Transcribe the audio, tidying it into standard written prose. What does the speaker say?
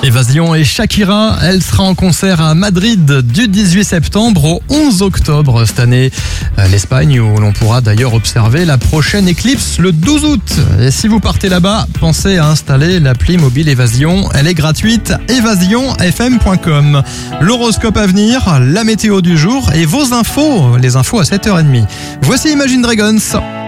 Évasion et Shakira, elle sera en concert à Madrid du 18 septembre au 11 octobre cette année. L'Espagne où l'on pourra d'ailleurs observer la prochaine éclipse le 12 août. Et si vous partez là-bas, pensez à installer l'appli mobile Évasion. Elle est gratuite, évasionfm.com. L'horoscope à venir, la météo du jour et vos infos, les infos à 7h30. Voici Imagine Dragons.